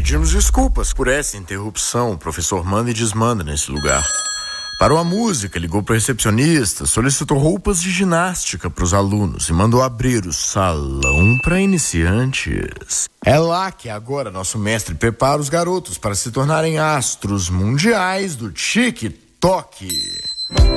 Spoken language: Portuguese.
Pedimos desculpas por essa interrupção. O professor manda e desmanda nesse lugar. Parou a música, ligou para o recepcionista, solicitou roupas de ginástica para os alunos e mandou abrir o salão para iniciantes. É lá que agora nosso mestre prepara os garotos para se tornarem astros mundiais do TikTok.